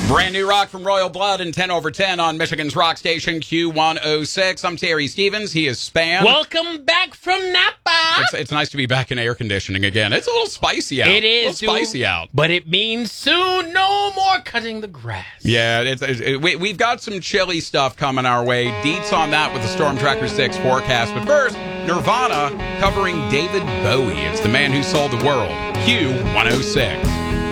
Brand new rock from Royal Blood and 10 over 10 on Michigan's rock station Q106. I'm Terry Stevens. He is Span. Welcome back from Napa. It's nice to be back in air conditioning again. It's a little spicy out. It is. A little spicy out. But it means soon no more cutting the grass. Yeah, we've got some chilly stuff coming our way. Deets on that with the Storm Tracker 6 forecast. But first, Nirvana covering David Bowie. It's the man who sold the world. Q106.